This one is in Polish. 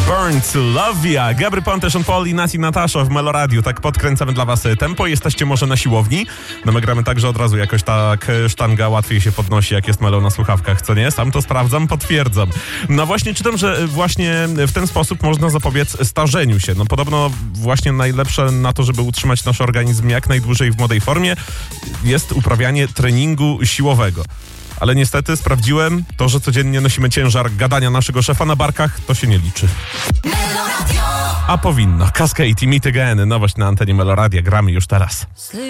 Burn to Love Ya. Gabry Ponte, Sean Paul i Nati Natasza w Meloradiu. Tak podkręcamy dla was tempo. Jesteście może na siłowni? No my gramy tak, że od razu jakoś tak sztanga łatwiej się podnosi, jak jest melo na słuchawkach, co nie? Sam to sprawdzam, potwierdzam. No właśnie czytam, że właśnie w ten sposób można zapobiec starzeniu się. No podobno właśnie najlepsze na to, żeby utrzymać nasz organizm jak najdłużej w młodej formie, jest uprawianie treningu siłowego. Ale niestety sprawdziłem, to, że codziennie nosimy ciężar gadania naszego szefa na barkach, to się nie liczy. A powinno. Cascade i Meet Again. Nowość na antenie Meloradia. Gramy już teraz.